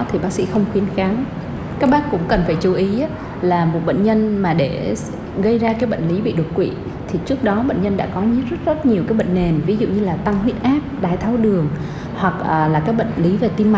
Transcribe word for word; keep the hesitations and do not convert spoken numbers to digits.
thì bác sĩ không khuyến cáo. Các bác cũng cần phải chú ý là một bệnh nhân mà để gây ra cái bệnh lý bị đột quỵ thì trước đó bệnh nhân đã có rất rất nhiều cái bệnh nền, ví dụ như là tăng huyết áp, đái tháo đường hoặc là các bệnh lý về tim mạch.